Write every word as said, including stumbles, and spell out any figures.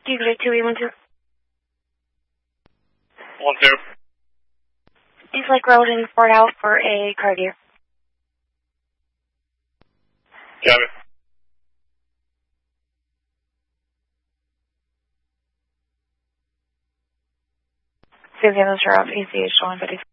you get two eight one two? One two. East Lake Road in Fort Howe for a car gear. Copy. Same cameras are off A C H one fifty.